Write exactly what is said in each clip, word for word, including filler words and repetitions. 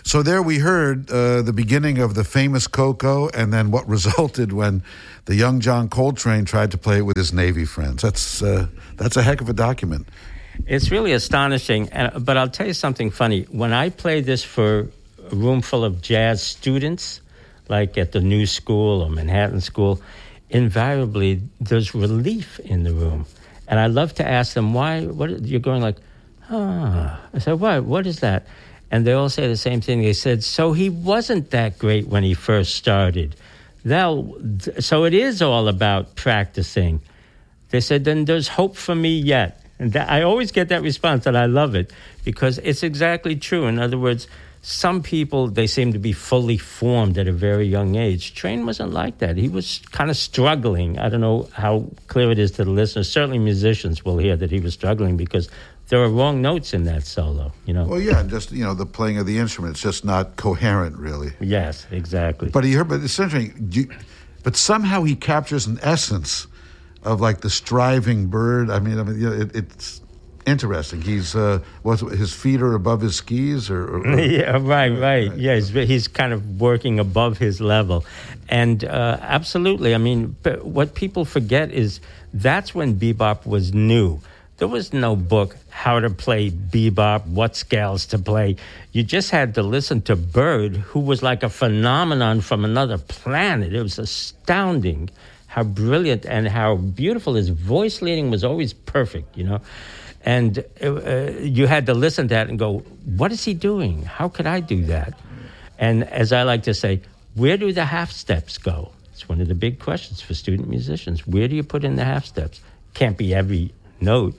So there we heard uh, the beginning of the famous Coco, and then what resulted when the young John Coltrane tried to play it with his Navy friends. That's uh, that's a heck of a document. It's really astonishing, and, but I'll tell you something funny. When I play this for a room full of jazz students, like at the New School or Manhattan School, invariably there's relief in the room. And I love to ask them, why, what, you're going like, ah. I said, what, what is that? And they all say the same thing. They said, so he wasn't that great when he first started. Now, so it is all about practicing. They said, then there's hope for me yet. And that, I always get that response, and I love it, because it's exactly true. In other words, some people, they seem to be fully formed at a very young age. Train wasn't like that. He was kind of struggling. I don't know how clear it is to the listeners. Certainly musicians will hear that he was struggling because there are wrong notes in that solo, you know. Well, yeah, just, you know, the playing of the instrument, it's just not coherent, really. Yes, exactly. But he heard, but it's interesting. You, but somehow he captures an essence of like the striving bird. I mean, I mean, you know, it, it's interesting. He's uh, was his feet are above his skis, or, or, or yeah, right, right. Yeah, he's, he's kind of working above his level, and uh, absolutely. I mean, what people forget is that's when bebop was new. There was no book, how to play bebop, what scales to play. You just had to listen to Bird, who was like a phenomenon from another planet. It was astounding how brilliant and how beautiful his voice leading was, always perfect, you know. And uh, you had to listen to that and go, what is he doing? How could I do that? And as I like to say, where do the half steps go? It's one of the big questions for student musicians. Where do you put in the half steps? Can't be every note.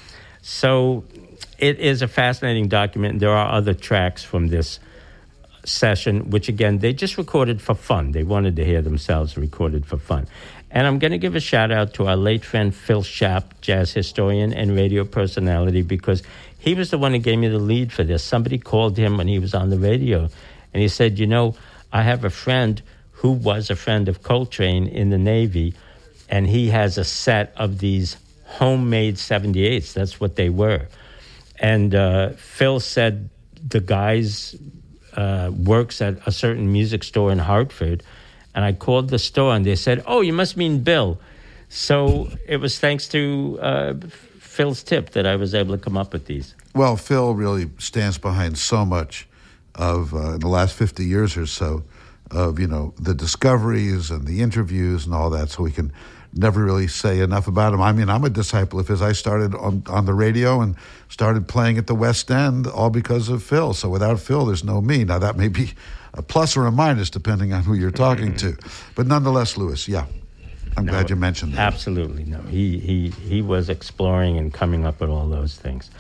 So it is a fascinating document. There are other tracks from this session, which, again, they just recorded for fun. They wanted to hear themselves recorded for fun. And I'm going to give a shout-out to our late friend Phil Schaap, jazz historian and radio personality, because he was the one who gave me the lead for this. Somebody called him when he was on the radio, and he said, you know, I have a friend who was a friend of Coltrane in the Navy, and he has a set of these homemade seventy-eights. That's what they were. And uh, Phil said the guy's uh, works at a certain music store in Hartford, and I called the store, and they said, oh, you must mean Bill. So it was thanks to uh, Phil's tip that I was able to come up with these. Well, Phil really stands behind so much of, uh, in the last fifty years or so, of, you know, the discoveries and the interviews and all that, so we can never really say enough about him. I mean, I'm a disciple of his. I started on, on the radio and started playing at the West End all because of Phil. So without Phil, there's no me. Now, that may be a plus or a minus, depending on who you're talking to. But nonetheless, Louis, yeah, I'm no, glad you mentioned that. Absolutely. No, he, he, he was exploring and coming up with all those things.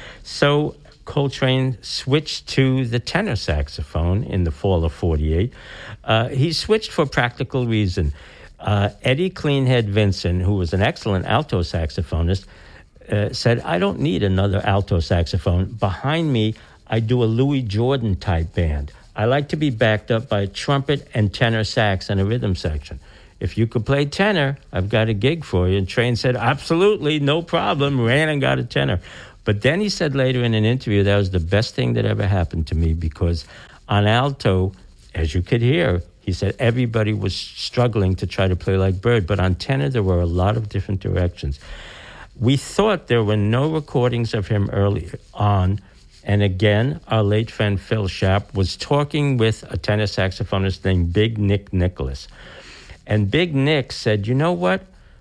So Coltrane switched to the tenor saxophone in the fall of forty-eight. Uh, he switched for a practical reason. Uh, Eddie Cleanhead Vinson, who was an excellent alto saxophonist, uh, said, I don't need another alto saxophone. Behind me, I do a Louis Jordan type band. I like to be backed up by a trumpet and tenor sax and a rhythm section. If you could play tenor, I've got a gig for you. And Train said, absolutely, no problem. Ran and got a tenor. But then he said later in an interview, that was the best thing that ever happened to me, because on alto, as you could hear, he said everybody was struggling to try to play like Bird, but on tenor there were a lot of different directions. We thought there were no recordings of him early on, and again, our late friend Phil Schaap was talking with a tenor saxophonist named Big Nick Nicholas. And Big Nick said, you know what?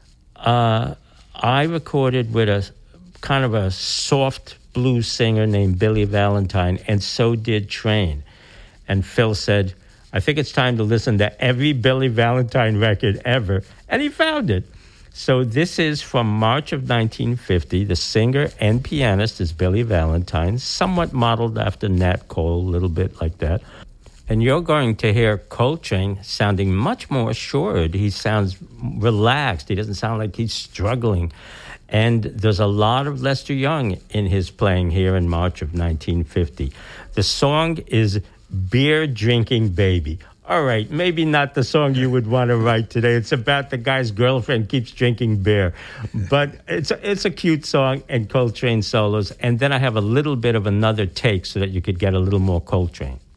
Uh, I recorded with a kind of a soft blues singer named Billy Valentine, and so did Train. And Phil said, I think it's time to listen to every Billy Valentine record ever. And he found it. So this is from March of nineteen fifty. The singer and pianist is Billy Valentine, somewhat modeled after Nat Cole, a little bit like that. And you're going to hear Coltrane sounding much more assured. He sounds relaxed. He doesn't sound like he's struggling. And there's a lot of Lester Young in his playing here in March of nineteen fifty. The song is Beer Drinking Baby. All right, maybe not the song you would want to write today. It's about the guy's girlfriend keeps drinking beer. But it's a, it's a cute song, and Coltrane solos. And then I have a little bit of another take so that you could get a little more Coltrane.